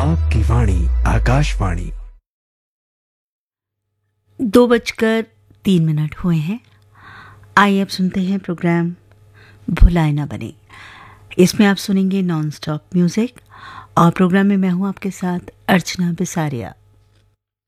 आपकी वाणी आकाशवाणी। 2:03 हुए हैं। आइए अब सुनते हैं प्रोग्राम भुलाए ना बने। इसमें आप सुनेंगे नॉन स्टॉप म्यूजिक और प्रोग्राम में मैं हूं आपके साथ अर्चना बिसारिया।